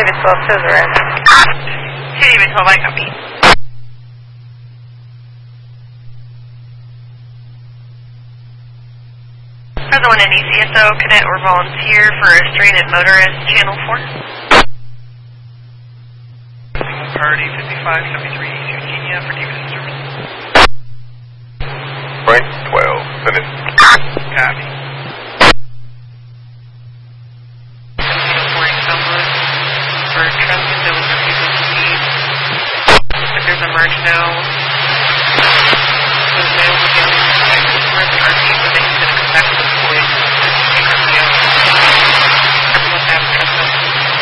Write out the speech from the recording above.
David 12 shows arrived. David 12, I copy. Present 1 in ECSO, cadet or volunteer for a stranded motorist, Channel 4. Priority 5573 East Eugenia for David in service. Frank 12, send it. Copy. Morning Sunwood for Trenton that was refusing to leave. If there's a merge now, those males again, customers and RPs